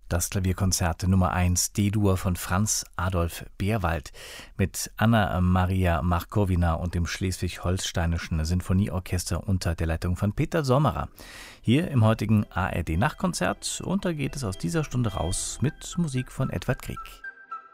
Das Klavierkonzert Nummer 1 D-Dur von Franz Adolf Beerwald mit Anna-Maria Markowina und dem Schleswig-Holsteinischen Sinfonieorchester unter der Leitung von Peter Sommerer. Hier im heutigen ARD Nachtkonzert, und da geht es aus dieser Stunde raus mit Musik von Edvard Grieg.